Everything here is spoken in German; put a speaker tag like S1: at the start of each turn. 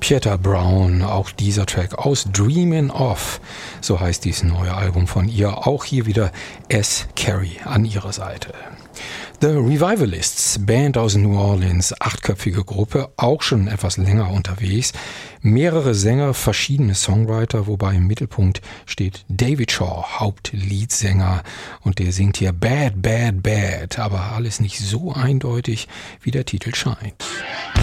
S1: Chiquetta Brown, auch dieser Track aus Dreamin' Of, so heißt dieses neue Album von ihr, auch hier wieder S. Carey an ihrer Seite. The Revivalists, Band aus New Orleans, 8-köpfige Gruppe, auch schon etwas länger unterwegs. Mehrere Sänger, verschiedene Songwriter, wobei im Mittelpunkt steht David Shaw, Hauptleadsänger, und der singt hier Bad, Bad, Bad, aber alles nicht so eindeutig, wie der Titel scheint.